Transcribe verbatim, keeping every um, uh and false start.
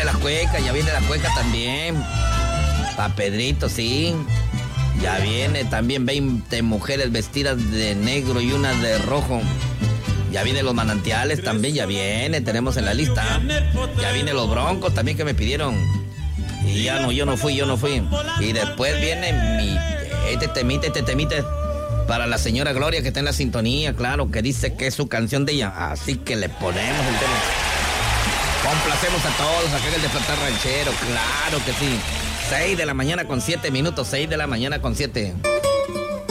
la cueca, ya viene la cueca también. Pa' Pedrito, sí. Ya viene también veinte mujeres vestidas de negro y una de rojo. Ya vienen los manantiales también, ya viene, tenemos en la lista. Ya vienen los broncos también que me pidieron. Y ya no, yo no fui, yo no fui. Y después viene mi, este temite, este temite para la señora Gloria que está en la sintonía, claro, que dice que es su canción de ella. Así que le ponemos el tema. Complacemos a todos, acá en el Despertar Ranchero, claro que sí. seis de la mañana con siete minutos, seis de la mañana con siete.